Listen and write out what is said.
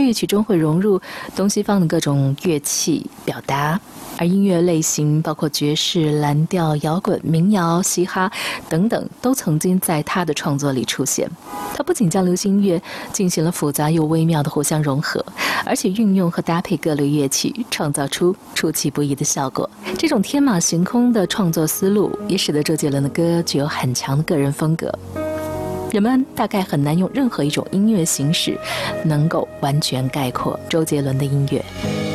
乐曲中会融入东西方的各种乐器表达，而音乐类型包括爵士、蓝调、摇滚、民谣、嘻哈等等，都曾经在他的创作里出现。他不仅将流行音乐进行了复杂又微妙的互相融合，而且运用和搭配各类乐器，创造出出其不意的效果。这种天马行空的创作思路，也使得周杰伦的歌具有很强的个人风格。人们大概很难用任何一种音乐形式能够完全概括周杰伦的音乐。